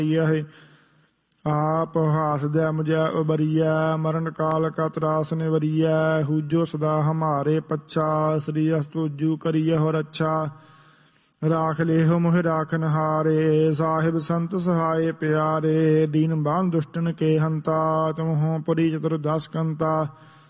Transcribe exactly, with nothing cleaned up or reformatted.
है आप हास दे मुझे उबरिया मरण काल का त्रास ने वरिया हुजो सदा हमारे पच्छा श्री अस्तुजु करिय हो रच्छा राख ले हो मोह राखन हारे साहिब संत सहाय प्यारे दीन बान दुष्टन के हंता तुम हो पुरी चतुर्दश कंता